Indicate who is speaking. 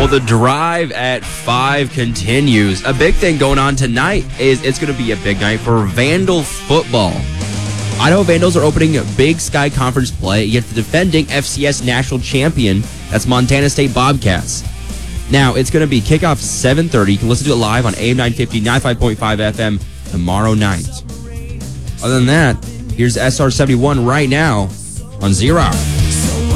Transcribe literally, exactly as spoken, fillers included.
Speaker 1: Well, the drive at five continues. A big thing going on tonight is it's going to be a big night for Vandal football. Idaho Vandals are opening Big Sky Conference play against the defending F C S national champion. That's Montana State Bobcats. Now, it's going to be kickoff seven thirty. You can listen to it live on A M nine fifty, ninety-five point five F M tomorrow night. Other than that, here's S R seventy-one right now on Zero Hour.